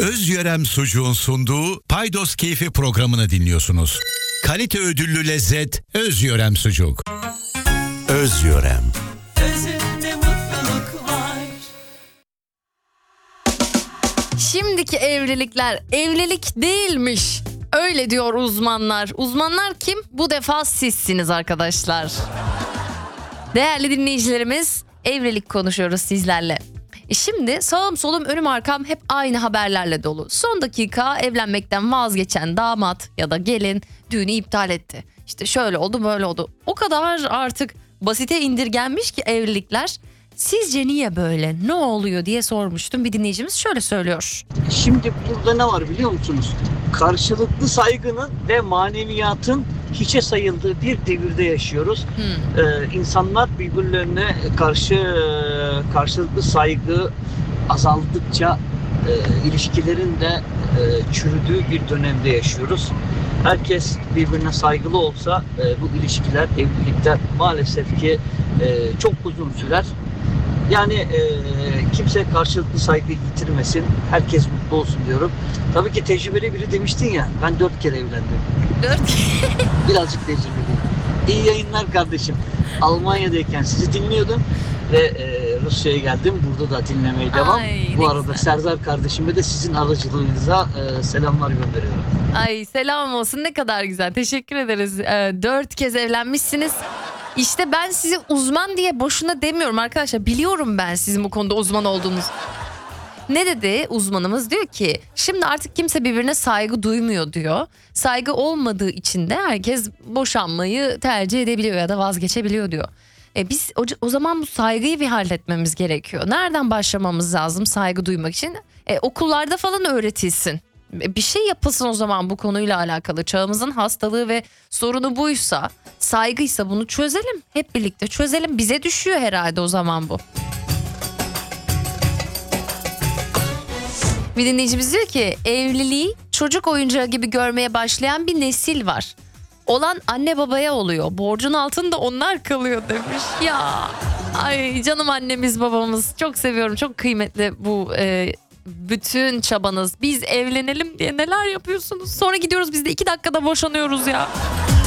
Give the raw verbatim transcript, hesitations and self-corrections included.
Özyörem Sucuğun sunduğu Paydos Keyfi programını dinliyorsunuz. Kalite ödüllü lezzet Özyörem Sucuk. Özyörem. Özünde mutluluk var. Şimdiki evlilikler evlilik değilmiş. Öyle diyor uzmanlar. Uzmanlar kim? Bu defa sizsiniz arkadaşlar. Değerli dinleyicilerimiz, evlilik konuşuyoruz sizlerle. E şimdi sağım solum önüm arkam hep aynı haberlerle dolu. Son dakika evlenmekten vazgeçen damat ya da gelin düğünü iptal etti. İşte şöyle oldu böyle oldu. O kadar artık basite indirgenmiş ki evlilikler. Sizce niye böyle? Ne oluyor diye sormuştum. Bir dinleyicimiz şöyle söylüyor. Şimdi burada ne var biliyor musunuz? Karşılıklı saygının ve maneviyatın hiçe sayıldığı bir devirde yaşıyoruz. Hmm. Ee, insanlar birbirlerine karşı karşılıklı saygı azaldıkça e, ilişkilerin de e, çürüdüğü bir dönemde yaşıyoruz. Herkes birbirine saygılı olsa e, bu ilişkiler, evlilikler maalesef ki e, çok uzun sürer. Yani e, kimse karşılıklı saygı yitirmesin, herkes mutlu olsun diyorum. Tabii ki tecrübeli biri demiştin ya, ben dört kere evlendim. Dört Birazcık tecrübeliyim. İyi yayınlar kardeşim. Almanya'dayken sizi dinliyordum ve e, Rusya'ya geldim. Burada da dinlemeye devam. Ay, Bu ne arada güzel. Serdar kardeşime de sizin aracılığınıza e, selamlar gönderiyorum. Ay selam olsun, ne kadar güzel, teşekkür ederiz. Ee, dört kez evlenmişsiniz. İşte ben sizi uzman diye boşuna demiyorum arkadaşlar. Biliyorum ben sizin bu konuda uzman olduğunuz. Ne dedi uzmanımız? Diyor ki şimdi artık kimse birbirine saygı duymuyor diyor. Saygı olmadığı için de herkes boşanmayı tercih edebiliyor ya da vazgeçebiliyor diyor. E biz o, o zaman bu saygıyı bir halletmemiz gerekiyor. Nereden başlamamız lazım saygı duymak için? E, okullarda falan öğretilsin. Bir şey yapılsın o zaman bu konuyla alakalı. Çağımızın hastalığı ve sorunu buysa, saygıysa bunu çözelim. Hep birlikte çözelim. Bize düşüyor herhalde o zaman bu. Bir dinleyicimiz diyor ki evliliği çocuk oyuncağı gibi görmeye başlayan bir nesil var. Olan anne babaya oluyor. Borcun altında onlar kalıyor demiş. Ya ay canım annemiz babamız, çok seviyorum, çok kıymetli bu e, bütün çabanız. Biz evlenelim diye neler yapıyorsunuz? Sonra gidiyoruz biz de iki dakikada boşanıyoruz ya.